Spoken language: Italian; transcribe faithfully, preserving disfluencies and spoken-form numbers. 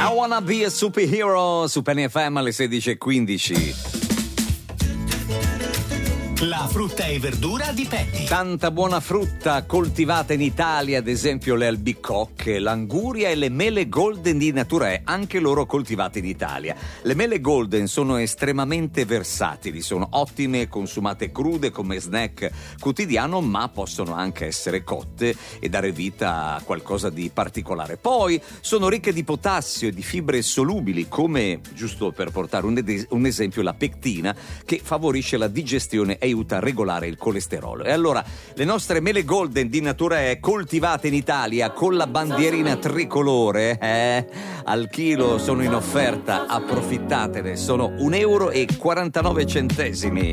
I wanna be a superhero su Penny F M alle sedici e quindici. La frutta e verdura di Penny. Tanta buona frutta coltivata in Italia, ad esempio le albicocche, l'anguria e le mele golden di Naturè, anche loro coltivate in Italia. Le mele golden sono estremamente versatili, sono ottime consumate crude come snack quotidiano, ma possono anche essere cotte e dare vita a qualcosa di particolare. Poi sono ricche di potassio e di fibre solubili, come, giusto per portare un, ed- un esempio, la pectina, che favorisce la digestione e aiuta a regolare il colesterolo. E allora le nostre mele golden di Naturè, coltivate in Italia con la bandierina tricolore, eh, al chilo sono in offerta, approfittatene, sono un euro e quarantanove centesimi.